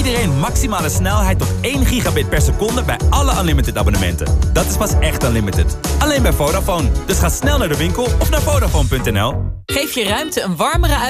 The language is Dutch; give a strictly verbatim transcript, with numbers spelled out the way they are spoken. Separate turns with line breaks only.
iedereen maximale snelheid tot één gigabit per seconde bij alle Unlimited abonnementen. Dat is pas echt Unlimited. Alleen bij Vodafone. Dus ga snel naar de winkel of naar Vodafone punt n l.
Geef je ruimte een warmere